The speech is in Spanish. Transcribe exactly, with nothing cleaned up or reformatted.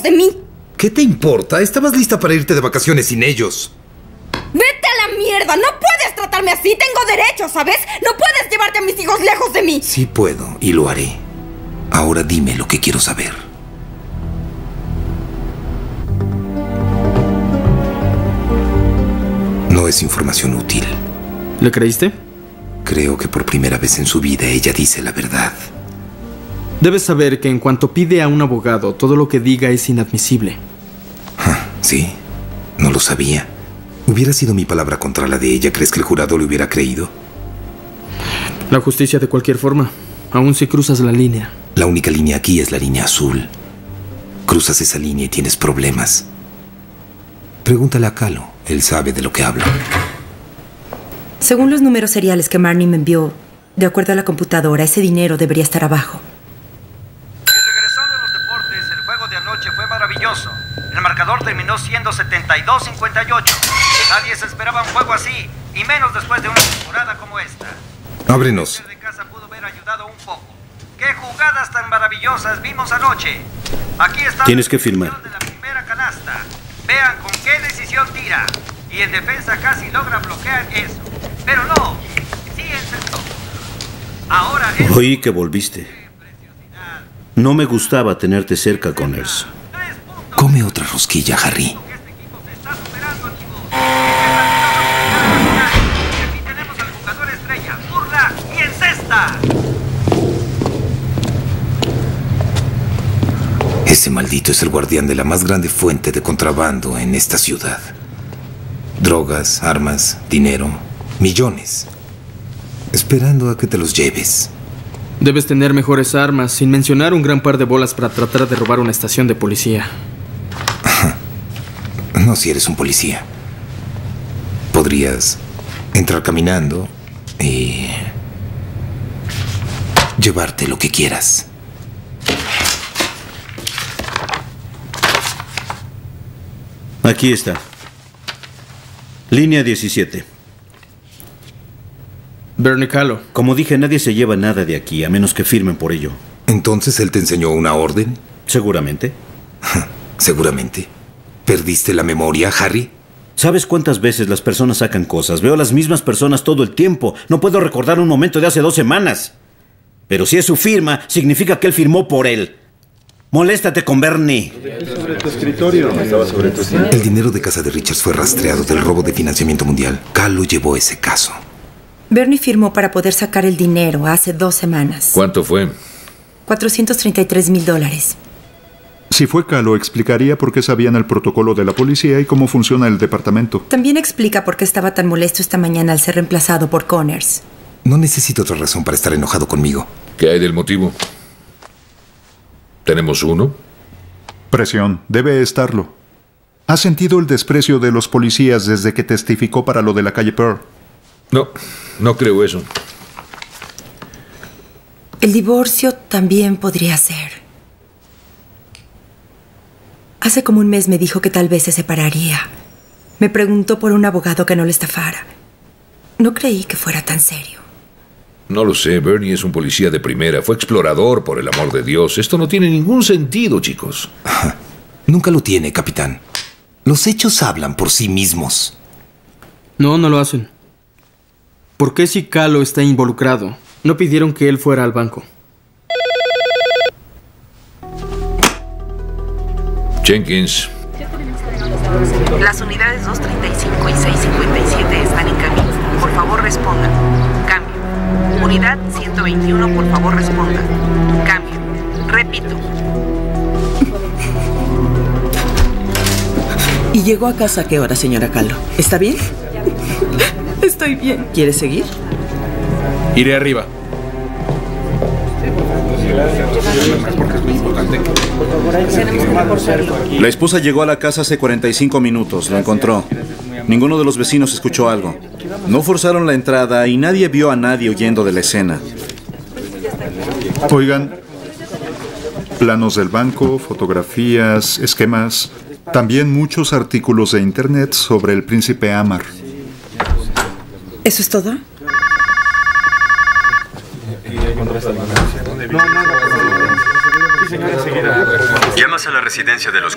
de mí. ¿Qué te importa? Estabas lista para irte de vacaciones sin ellos. ¡Vete a la mierda! ¡No puedes tratarme así! ¡Tengo derechos!, ¿sabes? ¡No puedes llevarte a mis hijos lejos de mí! Sí puedo, y lo haré. Ahora dime lo que quiero saber. No es información útil. ¿Le creíste? Creo que por primera vez en su vida ella dice la verdad. Debes saber que en cuanto pide a un abogado, todo lo que diga es inadmisible. ¿Sí? No lo sabía. ¿Hubiera sido mi palabra contra la de ella? ¿Crees que el jurado le hubiera creído? La justicia de cualquier forma, aun si cruzas la línea. La única línea aquí es la línea azul. Cruzas esa línea y tienes problemas. Pregúntale a Calo. Él sabe de lo que habla. Según los números seriales que Marnie me envió, de acuerdo a la computadora, ese dinero debería estar abajo. Y regresando a los deportes, el juego de anoche fue maravilloso. El marcador terminó siendo setenta y dos a cincuenta y ocho. Nadie se esperaba un juego así, y menos después de una temporada como esta. Ábrenos. El de casa pudo haber ayudado un poco. ¡Qué jugadas tan maravillosas vimos anoche! Aquí está. Tienes que filmar. De la primera canasta. Vean con qué decisión tira. Y el defensa casi logra bloquear eso. Pero no. Sí intentó. Ahora es... Oí que volviste. No me gustaba tenerte cerca, Connors. Come otra rosquilla, Harry. Este equipo se está superando, chicos. Y aquí tenemos al jugador estrella. Burla y encesta. Ese maldito es el guardián de la más grande fuente de contrabando en esta ciudad. Drogas, armas, dinero, millones. Esperando a que te los lleves. Debes tener mejores armas, sin mencionar un gran par de bolas para tratar de robar una estación de policía. No si eres un policía. Podrías entrar caminando y llevarte lo que quieras. Aquí está. Línea diecisiete. Bernie Calo. Como dije, nadie se lleva nada de aquí, a menos que firmen por ello. ¿Entonces él te enseñó una orden? Seguramente. Seguramente. ¿Perdiste la memoria, Harry? ¿Sabes cuántas veces las personas sacan cosas? Veo a las mismas personas todo el tiempo. No puedo recordar un momento de hace dos semanas. Pero si es su firma, significa que él firmó por él. Moléstate con Bernie. Sobre tu escritorio. Estaba sobre tu escritorio. El dinero de casa de Richards fue rastreado del robo de financiamiento mundial. Calo llevó ese caso. Bernie firmó para poder sacar el dinero hace dos semanas. ¿Cuánto fue? cuatrocientos treinta y tres mil dólares. Si fue Calo, explicaría por qué sabían el protocolo de la policía y cómo funciona el departamento. También explica por qué estaba tan molesto esta mañana al ser reemplazado por Connors. No necesito otra razón para estar enojado conmigo. ¿Qué hay del motivo? ¿Tenemos uno? Presión. Debe estarlo. ¿Has sentido el desprecio de los policías desde que testificó para lo de la calle Pearl? No, no creo eso. El divorcio también podría ser. Hace como un mes me dijo que tal vez se separaría. Me preguntó por un abogado que no lo estafara. No creí que fuera tan serio. No lo sé, Bernie es un policía de primera. Fue explorador, por el amor de Dios. Esto no tiene ningún sentido, chicos. Nunca lo tiene, capitán. Los hechos hablan por sí mismos. No, no lo hacen. ¿Por qué si Calo está involucrado? No pidieron que él fuera al banco. Jenkins. Las unidades doscientos treinta y cinco y seiscientos cincuenta y siete están en camino. Por favor, respondan. Cambio. Unidad ciento veintiuno, por favor, responda. Cambio. Repito. ¿Y llegó a casa a qué hora, señora Calo? ¿Está bien? Estoy bien. ¿Quiere seguir? Iré arriba. La esposa llegó a la casa hace cuarenta y cinco minutos. Lo encontró. Ninguno de los vecinos escuchó algo. No forzaron la entrada y nadie vio a nadie huyendo de la escena. Oigan, planos del banco, fotografías, esquemas, también muchos artículos de internet sobre el príncipe Amar. ¿Eso es todo? Llamas a la residencia de los